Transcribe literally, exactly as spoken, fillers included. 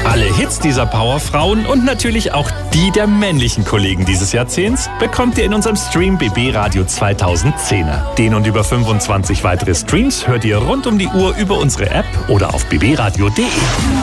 Alle Hits dieser Powerfrauen und natürlich auch die der männlichen Kollegen dieses Jahrzehnts bekommt ihr in unserem Stream B B Radio zweitausendzehner. Den und über fünfundzwanzig weitere Streams hört ihr rund um die Uhr über unsere App oder auf b b radio punkt d e.